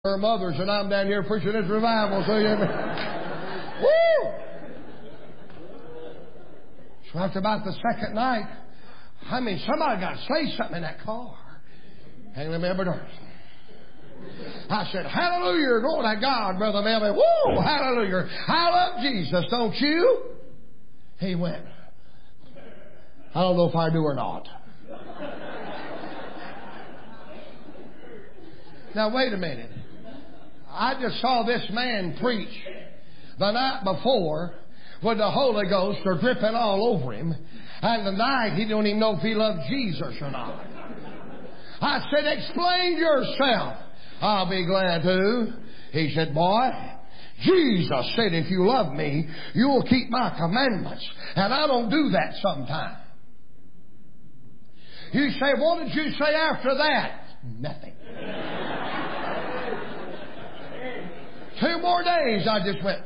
Her mothers, and I'm down here preaching this revival, so you woo! So after about the second night, I mean, somebody got to say something in that car. And remember, I said, hallelujah, glory to God, Brother Melvin. Woo, hallelujah. I love Jesus, don't you? He went, I don't know if I do or not. Now, wait a minute. I just saw this man preach the night before with the Holy Ghost are dripping all over him. And tonight he don't even know if he loved Jesus or not. I said, explain yourself. I'll be glad to. He said, boy, Jesus said, if you love me, you will keep my commandments. And I don't do that sometimes. You say, what did you say after that? Nothing. 2 more days, I just went.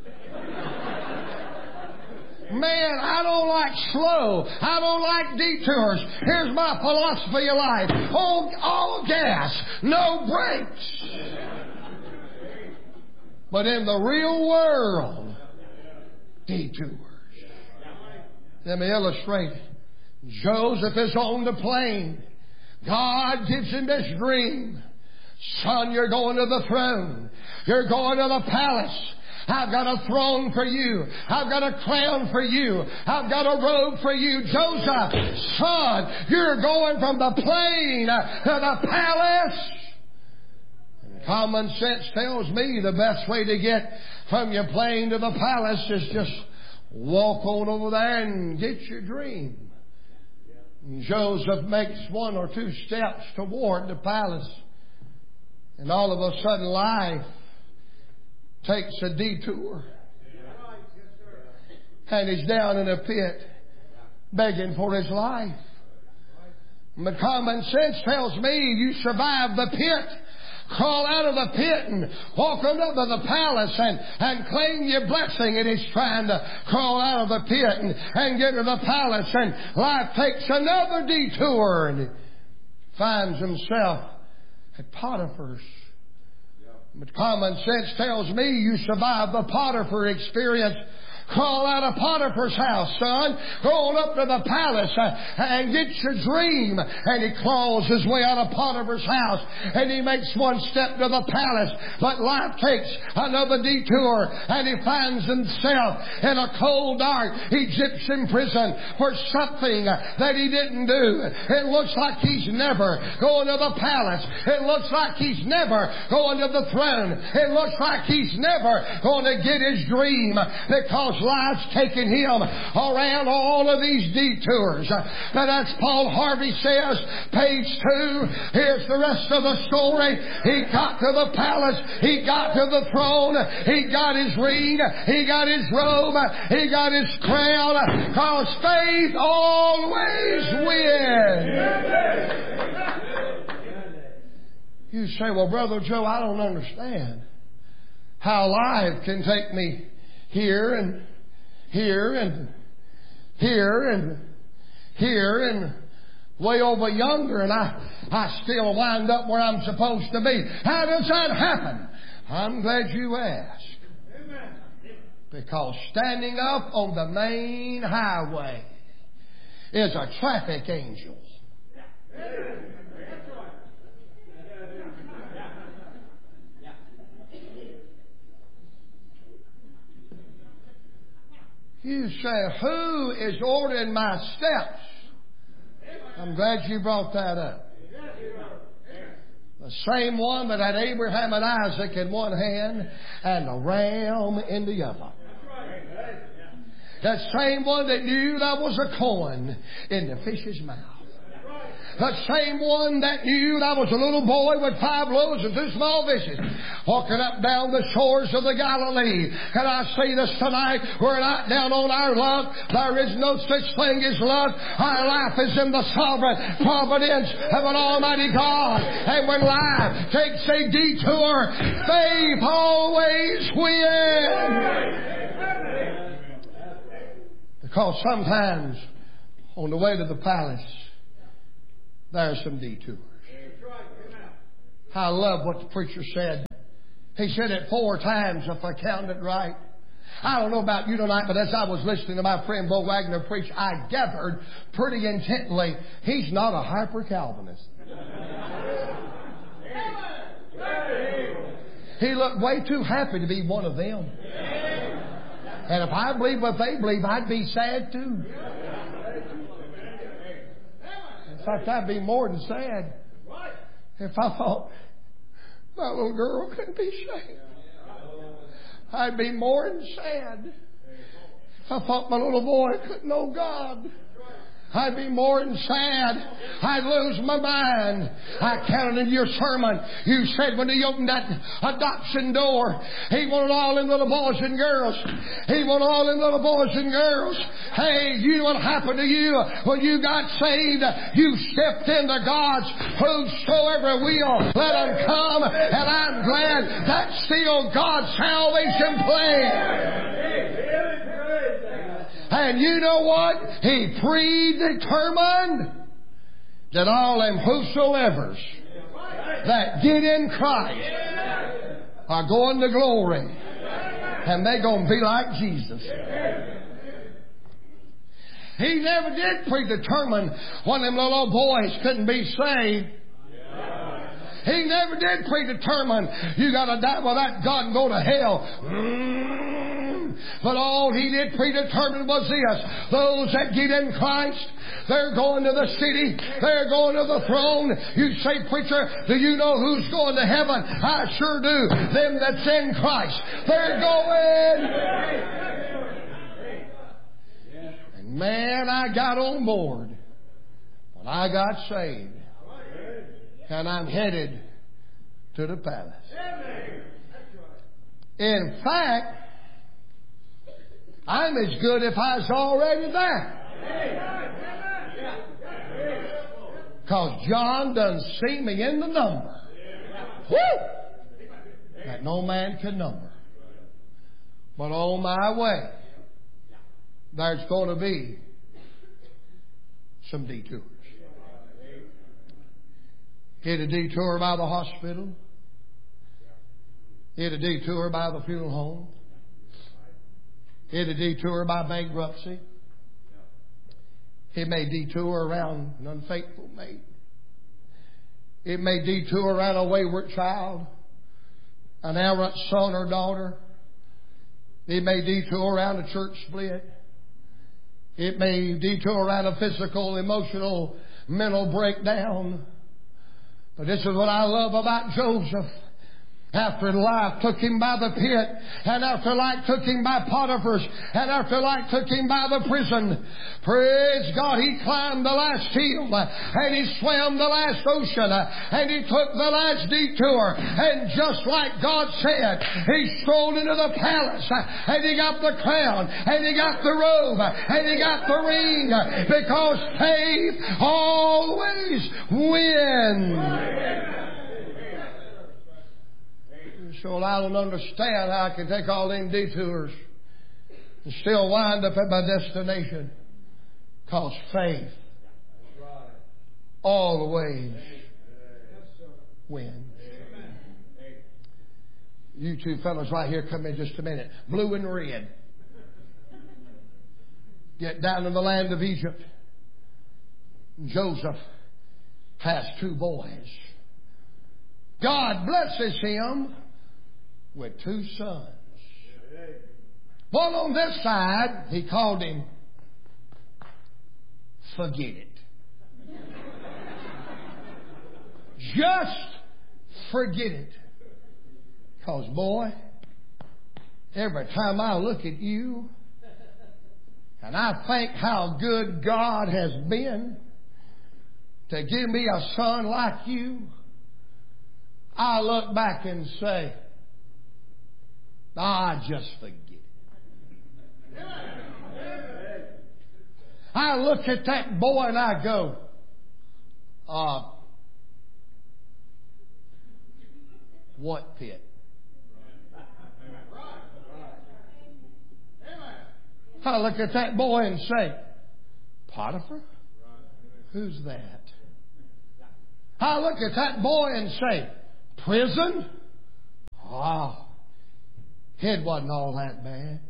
Man, I don't like slow. I don't like detours. Here's my philosophy of life. All gas, no brakes. But in the real world, detours. Let me illustrate. Joseph is on the plane. God gives him this dream. Son, you're going to the throne. You're going to the palace. I've got a throne for you. I've got a crown for you. I've got a robe for you. Joseph, son, you're going from the plain to the palace. And common sense tells me the best way to get from your plane to the palace is just walk on over there and get your dream. And Joseph makes 1 or 2 steps toward the palace. And all of a sudden life takes a detour. And he's down in a pit begging for his life. But common sense tells me you survive the pit. Crawl out of the pit and walk on up to the palace and claim your blessing. And he's trying to crawl out of the pit and get to the palace. And life takes another detour. And he finds himself at Potiphar's. But common sense tells me you survive the Potiphar experience. Crawl out of Potiphar's house, son. Go on up to the palace and get your dream. And he claws his way out of Potiphar's house. And he makes 1 step to the palace. But life takes another detour. And he finds himself in a cold, dark Egyptian prison for something that he didn't do. It looks like he's never going to the palace. It looks like he's never going to the throne. It looks like he's never going to get his dream because life's taken him around all of these detours. But as Paul Harvey says, page 2, here's the rest of the story. He got to the palace. He got to the throne. He got his ring. He got his robe. He got his crown. Because faith always wins. You say, well, Brother Joe, I don't understand how life can take me here and here and here and here and way over yonder, and I still wind up where I'm supposed to be. How does that happen? I'm glad you asked. Because standing up on the main highway is a traffic angel. You say, who is ordering my steps? I'm glad you brought that up. The same one that had Abraham and Isaac in one hand and a ram in the other. That same one that knew there was a coin in the fish's mouth. The same one that knew I was a little boy with 5 loaves and 2 small fishes walking up down the shores of the Galilee. Can I say this tonight? We're not down on our luck. There is no such thing as luck. Our life is in the sovereign providence of an almighty God. And when life takes a detour, faith always wins. Because sometimes on the way to the palace, there's some detours. I love what the preacher said. He said it 4 times if I counted it right. I don't know about you tonight, but as I was listening to my friend Bo Wagner preach, I gathered pretty intently he's not a hyper-Calvinist. He looked way too happy to be one of them. And if I believe what they believe, I'd be sad too. In fact, I'd be more than sad if I thought my little girl couldn't be saved. I'd be more than sad if I thought my little boy couldn't know God. I'd be more than sad. I'd lose my mind. I counted in your sermon. You said when he opened that adoption door, he wanted all them little boys and girls. He wanted all them little boys and girls. Hey, you know what happened to you when you got saved? You stepped into God's whosoever will, let them come. And I'm glad that's still God's salvation plan. And you know what? He predetermined that all them whosoevers that get in Christ are going to glory. And they're going to be like Jesus. He never did predetermine when them little old boys couldn't be saved. He never did predetermine you got to die with that God and go to hell. But all He did predetermine was this. Those that get in Christ, they're going to the city. They're going to the throne. You say, preacher, do you know who's going to heaven? I sure do. Them that's in Christ. They're going. And man, I got on board when I got saved. And I'm headed to the palace. In fact, I'm as good if I was already there. Because John done see me in the number. Woo! That no man can number. But on my way, there's going to be some detours. Hit a detour by the hospital. Hit a detour by the funeral home. Hit a detour by bankruptcy. It may detour around an unfaithful mate. It may detour around a wayward child, an errant son or daughter. It may detour around a church split. It may detour around a physical, emotional, mental breakdown. But this is what I love about Joseph. After life took him by the pit, and after life took him by Potiphar's, and after life took him by the prison, praise God, he climbed the last hill, and he swam the last ocean, and he took the last detour, and just like God said, he strolled into the palace, and he got the crown, and he got the robe, and he got the ring, because faith always wins. So I don't understand how I can take all them detours and still wind up at my destination. Because faith always wins. You two fellas right here, come in just a minute. Blue and red. Get down to the land of Egypt. Joseph has 2 boys. God blesses him with 2 sons. One on this side, he called him Forget It. Just forget it. Because, boy, every time I look at you and I think how good God has been to give me a son like you, I look back and say, I just forget it. I look at that boy and I go, what pit? I look at that boy and say, Potiphar? Who's that? I look at that boy and say, prison? Oh, it wasn't all that bad.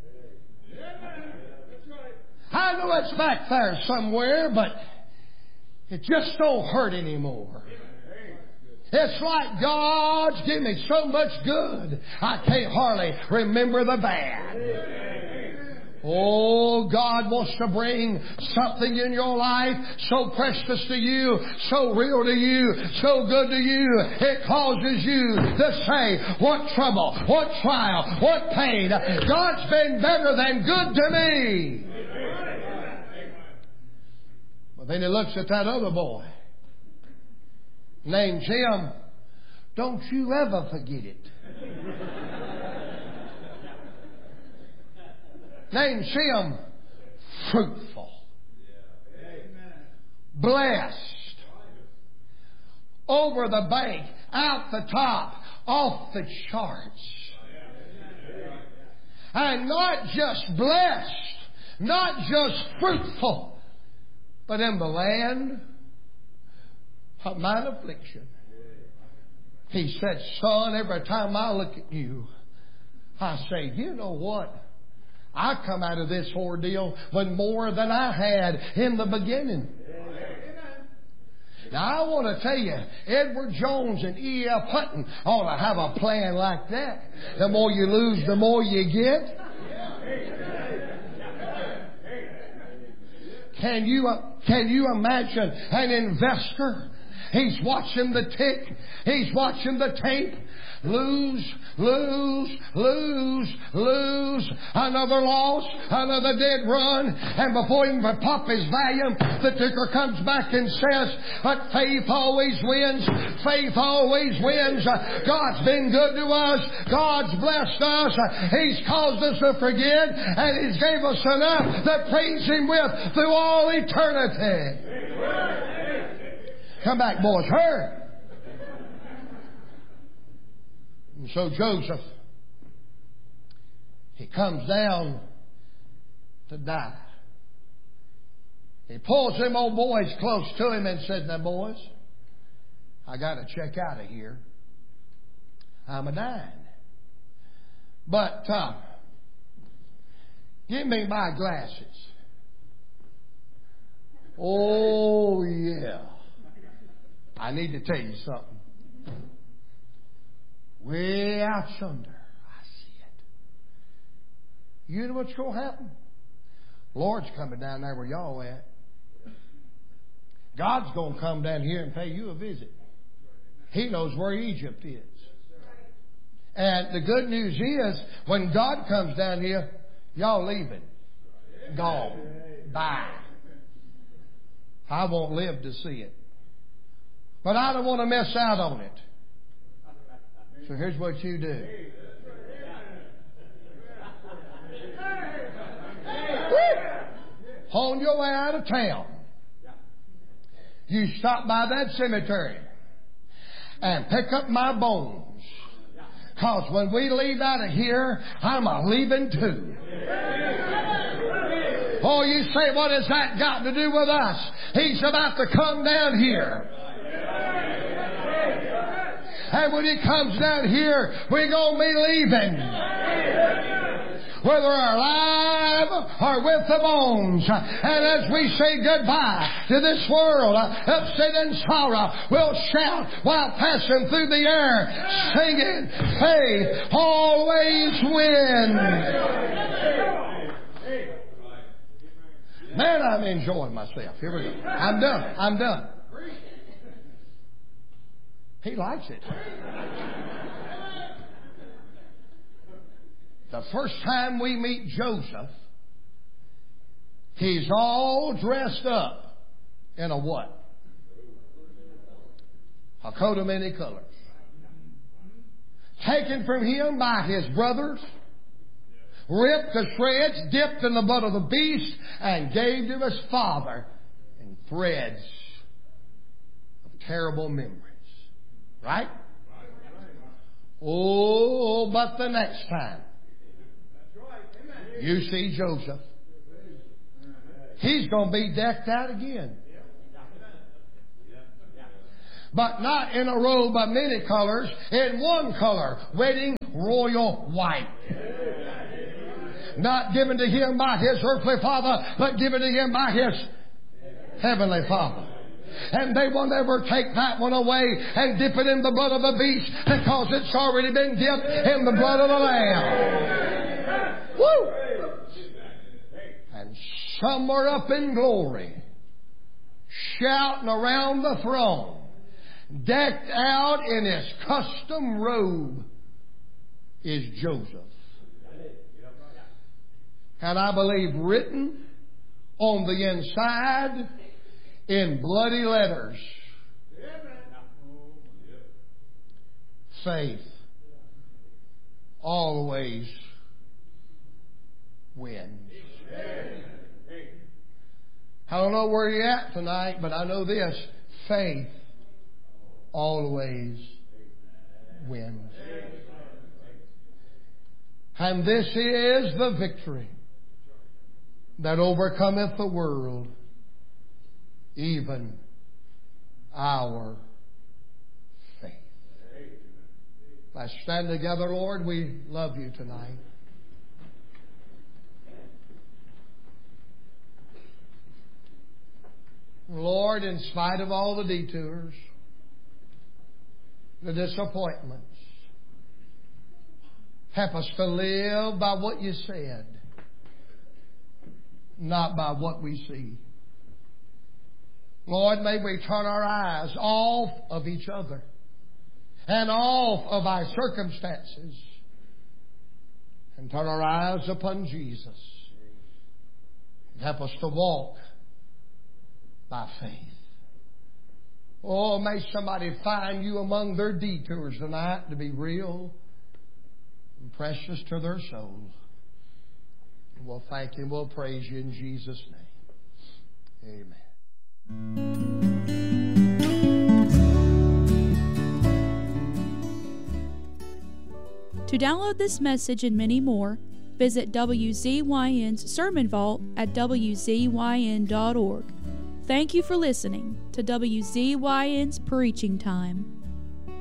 I know it's back there somewhere, but it just don't hurt anymore. It's like God's given me so much good, I can't hardly remember the bad. Oh, God wants to bring something in your life so precious to you, so real to you, so good to you, it causes you to say, what trouble, what trial, what pain. God's been better than good to me. But then he looks at that other boy named Jim. Don't you ever forget it. Named Jim. Fruitful. Blessed. Over the bank. Out the top. Off the charts. And not just blessed. Not just fruitful. But in the land of mine affliction. He said, son, every time I look at you, I say, you know what? I come out of this ordeal with more than I had in the beginning. Now, I want to tell you, Edward Jones and E.F. Hutton ought to have a plan like that. The more you lose, the more you get. Can you imagine an investor? He's watching the tick. He's watching the tape. Lose. Another loss. Another dead run. And before he can pop his volume, the ticker comes back and says, but faith always wins. Faith always wins. God's been good to us. God's blessed us. He's caused us to forget. And He's gave us enough to praise Him with through all eternity. Come back, boys. Hurry. And so Joseph, he comes down to die. He pulls them old boys close to him and says, now boys, I got to check out of here. I'm a dying. But give me my glasses. Oh, yeah. I need to tell you something. Way out yonder, I see it. You know what's going to happen? Lord's coming down there where y'all at. God's going to come down here and pay you a visit. He knows where Egypt is. And the good news is, when God comes down here, y'all leaving. Gone. Bye. I won't live to see it. But I don't want to miss out on it. So here's what you do. On your way out of town, you stop by that cemetery and pick up my bones. Because when we leave out of here, I'm a-leaving too. Oh, you say, what has that got to do with us? He's about to come down here. And when He comes down here, we're going to be leaving. Whether we're alive or with the bones. And as we say goodbye to this world of sin and sorrow, we'll shout while passing through the air, singing, faith always wins. Man, I'm enjoying myself. Here we go. I'm done. He likes it. The first time we meet Joseph, he's all dressed up in a what? A coat of many colors. Taken from him by his brothers, ripped to shreds, dipped in the blood of the beast, and gave to his father in threads of terrible memories. Right? Oh, but the next time you see Joseph, he's going to be decked out again. but not in a robe of many colors, in one color, wedding royal white. Not given to Him by His earthly father, but given to Him by His heavenly Father. And they will never take that one away and dip it in the blood of the beast, because it's already been dipped in the blood of the Lamb. Woo! And somewhere up in glory, shouting around the throne, decked out in his custom robe, is Joseph. And I believe written on the inside in bloody letters, faith always wins. I don't know where you're at tonight, but I know this: faith always wins. And this is the victory that overcometh the world, even our faith. Let's stand together, Lord. We love You tonight. Lord, in spite of all the detours, the disappointments, help us to live by what You said, not by what we see. Lord, may we turn our eyes off of each other and off of our circumstances and turn our eyes upon Jesus. Help us to walk by faith. Oh, may somebody find You among their detours tonight to be real and precious to their soul. And we'll thank You and we'll praise You in Jesus' name. Amen. To download this message and many more, visit WZYN's Sermon Vault at WZYN.org. Thank you for listening to WZYN's Preaching Time.